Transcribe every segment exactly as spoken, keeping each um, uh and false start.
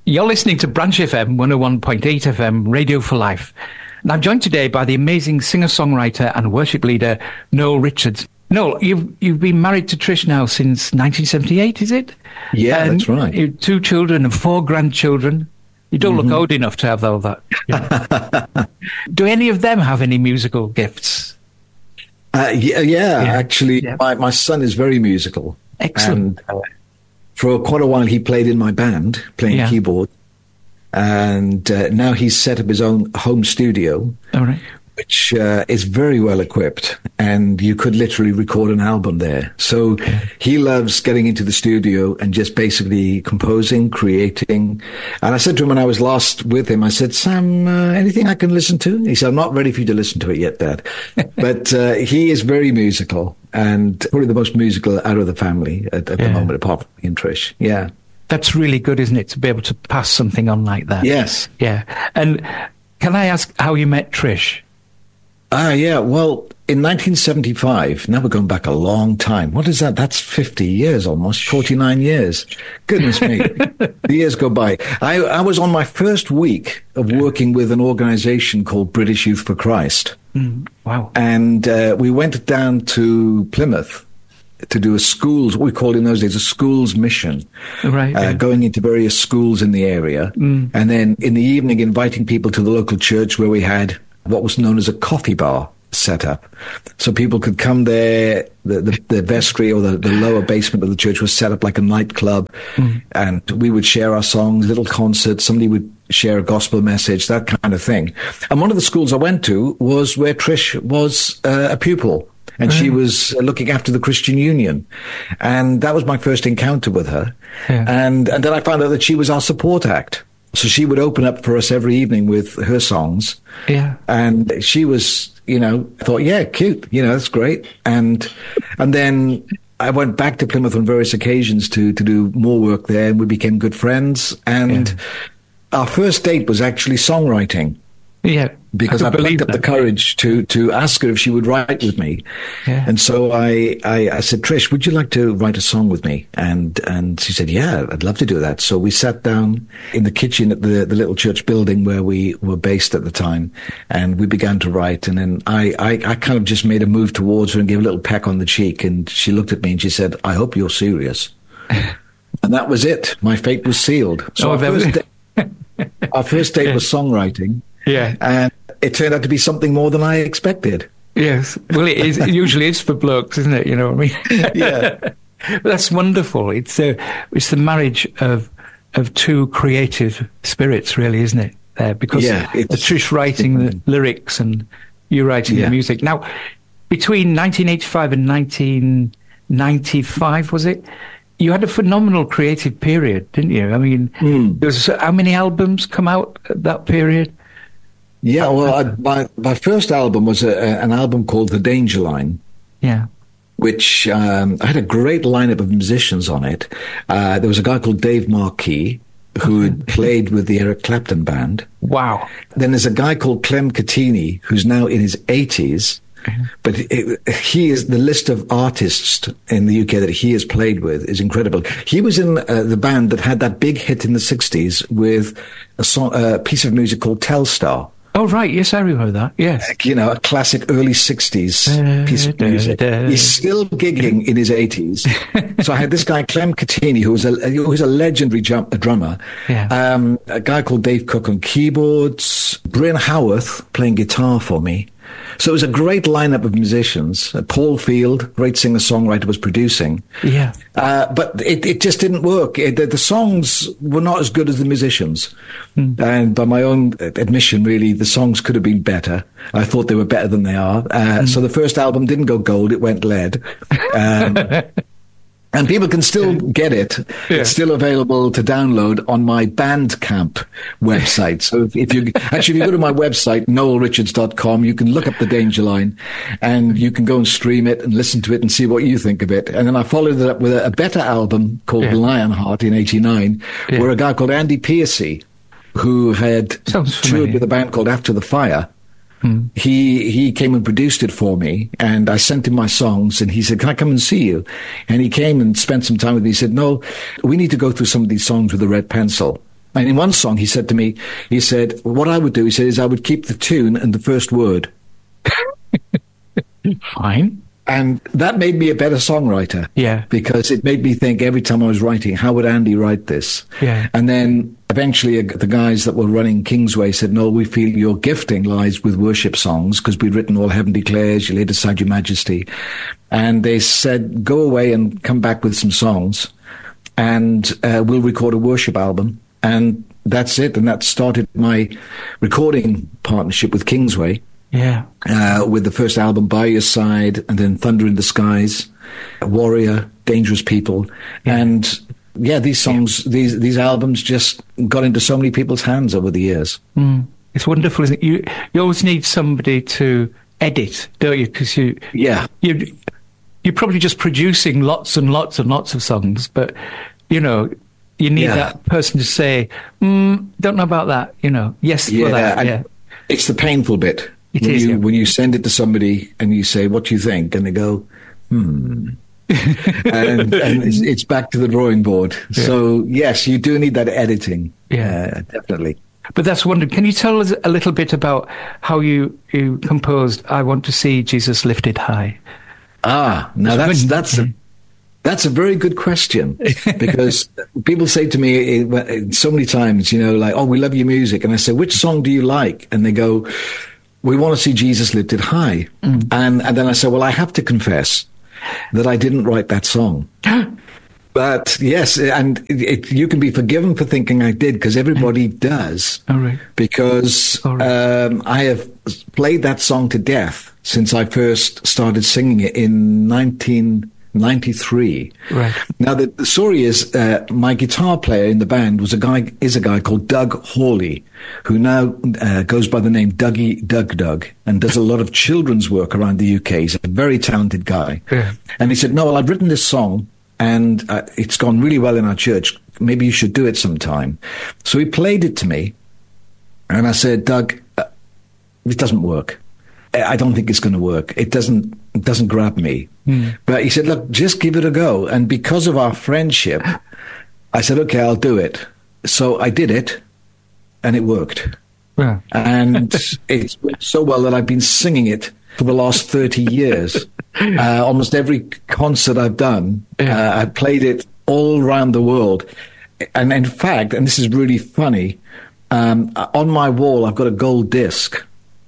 You're listening to Branch F M, one oh one point eight F M, Radio for Life. And I'm joined today by the amazing singer-songwriter and worship leader, Noel Richards. Noel, you've, you've been married to Trish now since nineteen seventy-eight, is it? Yeah, and that's right. You have two children and four grandchildren. You don't mm-hmm. look old enough to have all that. Yeah. Do any of them have any musical gifts? Uh, yeah, yeah, yeah, actually, yeah. My, my son is very musical. Excellent. And, uh, for quite a while, he played in my band, playing yeah. keyboard. And uh, now he's set up his own home studio, all right. which uh, is very well equipped. And you could literally record an album there. So yeah. he loves getting into the studio and just basically composing, creating. And I said to him when I was last with him, I said, Sam, uh, anything I can listen to? He said, I'm not ready for you to listen to it yet, Dad. But uh, he is very musical and probably the most musical out of the family at, at yeah. the moment, apart from me and Trish. Yeah. That's really good, isn't it, to be able to pass something on like that? Yes. Yeah. And can I ask how you met Trish? Ah, yeah. Well, in nineteen seventy-five, now we're going back a long time. What is that? That's fifty years almost, forty-nine years. Goodness me. The years go by. I, I was on my first week of working with an organization called British Youth for Christ. Mm, wow. And uh, we went down to Plymouth to do a schools, what we called in those days, a schools mission, right, uh, yeah. going into various schools in the area. Mm. And then in the evening, inviting people to the local church where we had what was known as a coffee bar set up. So people could come there, the, the, the vestry or the, the lower basement of the church was set up like a nightclub. Mm. And we would share our songs, little concerts, somebody would share a gospel message, that kind of thing. And one of the schools I went to was where Trish was uh, a pupil. And she was looking after the Christian Union. And that was my first encounter with her. Yeah. And, and then I found out that she was our support act. So she would open up for us every evening with her songs. Yeah. And she was, you know, I thought, yeah, cute. You know, that's great. And, and then I went back to Plymouth on various occasions to, to do more work there. And we became good friends. And yeah. our first date was actually songwriting. Yeah. Because I, I picked up that. the courage to, to ask her if she would write with me. Yeah. And so I, I, I said, Trish, would you like to write a song with me? And, and she said, yeah, I'd love to do that. So we sat down in the kitchen at the, the little church building where we were based at the time. And we began to write. And then I, I, I kind of just made a move towards her and gave a little peck on the cheek. And she looked at me and she said, I hope you're serious. And that was it. My fate was sealed. So oh, our, first day, our first date was songwriting. Yeah. And it turned out to be something more than I expected. Yes. Well, it is. It usually is for blokes, isn't it? You know what I mean? Yeah. But that's wonderful. It's the, it's the marriage of of two creative spirits, really, isn't it? There, because yeah, Trish writing the lyrics and you writing yeah. the music. Now, between nineteen eighty-five and nineteen ninety-five, was it? You had a phenomenal creative period, didn't you? I mean, mm. there was, how many albums come out at that period? Yeah, well, I, my my first album was a, a, an album called The Danger Line. Yeah. Which um, I had a great lineup of musicians on it. Uh, there was a guy called Dave Marquis who had played with the Eric Clapton band. Wow. Then there's a guy called Clem Cattini who's now in his eighties. Mm-hmm. But it, he is the list of artists in the U K that he has played with is incredible. He was in uh, the band that had that big hit in the sixties with a song, a piece of music called Telstar. Oh, right. Yes, I remember that. Yes. You know, a classic early sixties piece of music. He's still gigging in his eighties. So I had this guy, Clem Cattini, who was a, who was a legendary jump, a drummer. Yeah. Um, a guy called Dave Cook on keyboards. Bryn Howarth playing guitar for me. So it was a great lineup of musicians. Uh, Paul Field, great singer-songwriter, was producing. Yeah. Uh, but it, it just didn't work. It, the, the songs were not as good as the musicians. Mm. And by my own admission, really, the songs could have been better. I thought they were better than they are. Uh, mm. So the first album didn't go gold, it went lead. Um, And people can still get it. Yeah. It's still available to download on my Bandcamp website. So if, if you actually, if you go to my website, noel richards dot com, you can look up The Danger Line and you can go and stream it and listen to it and see what you think of it. And then I followed it up with a, a better album called yeah. Lionheart in eighty-nine, yeah. where a guy called Andy Piercy, who had toured with a band called After the Fire, Hmm. He he came and produced it for me, and I sent him my songs, and he said, can I come and see you? And he came and spent some time with me. He said, no, we need to go through some of these songs with a red pencil. And in one song, he said to me, he said, what I would do, he said, is I would keep the tune and the first word. Fine. And that made me a better songwriter. Yeah. Because it made me think every time I was writing, how would Andy write this? Yeah. And then eventually the guys that were running Kingsway said, no, we feel your gifting lies with worship songs, because we'd written All Heaven Declares, You Laid Aside Your Majesty. And they said, go away and come back with some songs, and uh, we'll record a worship album. And that's it. And that started my recording partnership with Kingsway. Yeah. Uh, with the first album, By Your Side, and then Thunder in the Skies, Warrior, Dangerous People. Yeah. And yeah, these songs, yeah. these these albums just got into so many people's hands over the years. Mm. It's wonderful, isn't it? You, you always need somebody to edit, don't you? Because you, yeah. you, you're probably just producing lots and lots and lots of songs, but, you know, you need yeah. that person to say, mm, don't know about that, you know, yes yeah, for that. Yeah, it's the painful bit. It when is, you yeah. when you send it to somebody and you say, what do you think? And they go, hmm. and and it's, it's back to the drawing board. Yeah. So, yes, you do need that editing. Yeah, uh, definitely. But that's wonderful. Can you tell us a little bit about how you, you composed I Want to See Jesus Lifted High? Ah, now that's, that's, a, that's a very good question, because people say to me so many times, you know, like, oh, we love your music. And I say, which song do you like? And they go, we want to see Jesus lifted high. Mm. And, and then I say, well, I have to confess that I didn't write that song. But yes, and it, it, you can be forgiven for thinking I did, because everybody does. All right. Because All right. Um, I have played that song to death since I first started singing it in nineteen ninety-three. Right. Now the, the story is, uh, my guitar player in the band was a guy is a guy called Doug Hawley, who now uh, goes by the name Dougie Doug Doug, and does a lot of children's work around the U K. He's a very talented guy. Yeah. And he said, "Noel, I've written this song, and uh, it's gone really well in our church. Maybe you should do it sometime." So he played it to me, and I said, "Doug, uh, it doesn't work. I don't think it's going to work. It doesn't it doesn't grab me." Mm. But he said, "Look, just give it a go." And because of our friendship, I said, "Okay, I'll do it." So I did it, and it worked. Yeah. And it's so well that I've been singing it for the last thirty years. Uh, almost every concert I've done, yeah. uh, I've played it all around the world. And in fact, and this is really funny, um, on my wall, I've got a gold disc,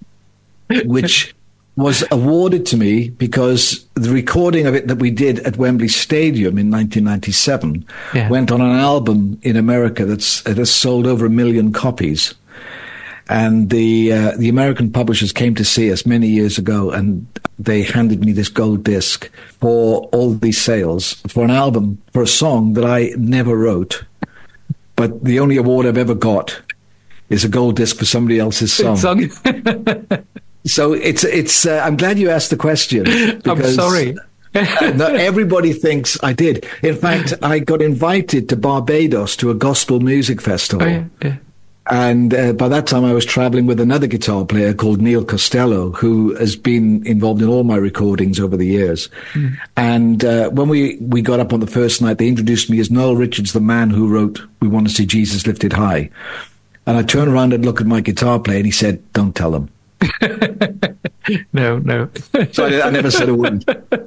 which was awarded to me because the recording of it that we did at Wembley Stadium in nineteen ninety-seven yeah. went on an album in America that's that has sold over a million copies. And the uh, the American publishers came to see us many years ago, and they handed me this gold disc for all these sales for an album, for a song that I never wrote. But the only award I've ever got is a gold disc for somebody else's song. song. So it's it's. Uh, I'm glad you asked the question. I'm sorry. uh, no, everybody thinks I did. In fact, I got invited to Barbados to a gospel music festival. Oh, yeah, yeah. And uh, by that time, I was traveling with another guitar player called Neil Costello, who has been involved in all my recordings over the years. Mm. And uh, when we, we got up on the first night, they introduced me as Noel Richards, the man who wrote We Want to See Jesus Lifted High. And I turned around and looked at my guitar player, and he said, "Don't tell them." no, no. So I, I never said a word.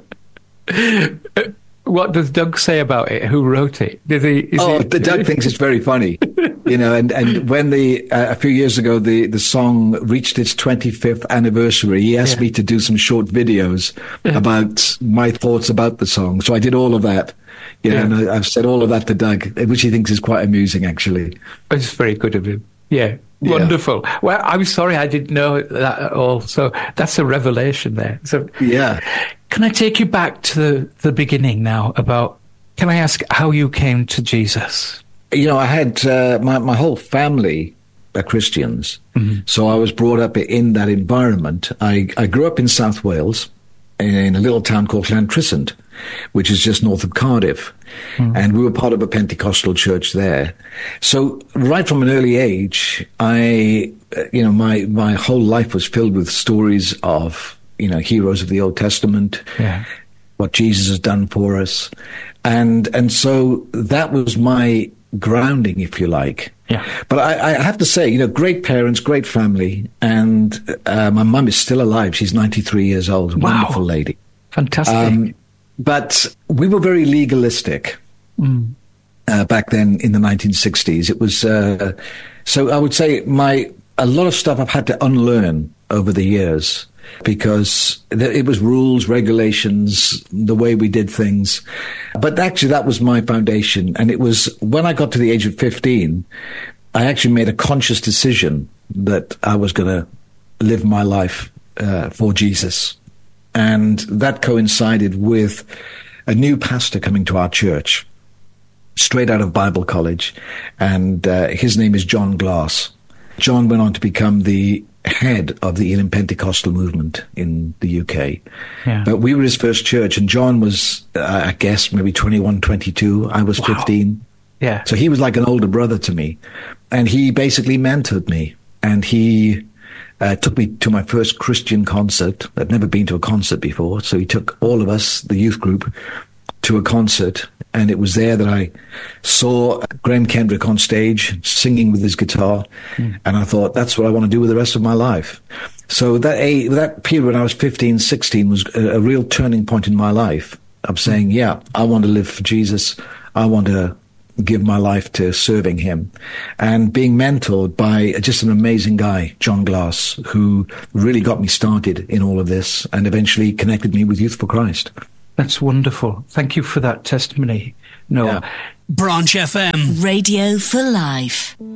What does Doug say about it? Who wrote it? Did he? Is oh, he, the Doug thinks it's very funny, you know. And, and when the uh, a few years ago the, the song reached its twenty-fifth anniversary, he asked yeah. me to do some short videos yeah. about my thoughts about the song. So I did all of that, you know, yeah. and I, I've said all of that to Doug, which he thinks is quite amusing, actually. It's very good of him. Yeah. Wonderful. Yeah. Well, I'm sorry I didn't know that at all. So that's a revelation there. So yeah. Can I take you back to the, the beginning now about, can I ask how you came to Jesus? You know, I had, uh, my, my whole family are Christians. Mm-hmm. So I was brought up in that environment. I, I grew up in South Wales in a little town called Llantrisant, which is just north of Cardiff. Mm. And we were part of a Pentecostal church there. So right from an early age, I, you know, my, my whole life was filled with stories of, you know, heroes of the Old Testament, yeah. what Jesus has done for us. And, and so that was my grounding, if you like. Yeah. But I, I have to say, you know, great parents, great family. And uh, my mum is still alive. She's ninety-three years old. Wow. Wonderful lady. Fantastic. Um, but we were very legalistic mm. uh, back then in the nineteen sixties. It was, uh, so I would say my, a lot of stuff I've had to unlearn over the years, because it was rules, regulations, the way we did things. But actually, that was my foundation. And it was when I got to the age of fifteen, I actually made a conscious decision that I was going to live my life uh, for Jesus. And that coincided with a new pastor coming to our church, straight out of Bible college. And uh, his name is John Glass. John went on to become the head of the Elim Pentecostal movement in the U K. Yeah. But we were his first church, and John was, uh, I guess, maybe twenty-one, twenty-two. I was wow. fifteen. Yeah. So he was like an older brother to me. And he basically mentored me. And he uh, took me to my first Christian concert. I'd never been to a concert before. So he took all of us, the youth group, to a concert. And it was there that I saw Graham Kendrick on stage singing with his guitar. Mm. And I thought, that's what I want to do with the rest of my life. So that a, that period when I was fifteen, sixteen was a, a real turning point in my life of saying, yeah, I want to live for Jesus. I want to give my life to serving him. And being mentored by just an amazing guy, John Glass, who really got me started in all of this and eventually connected me with Youth for Christ. That's wonderful. Thank you for that testimony, Noah. Yeah. Branch F M. Radio for Life.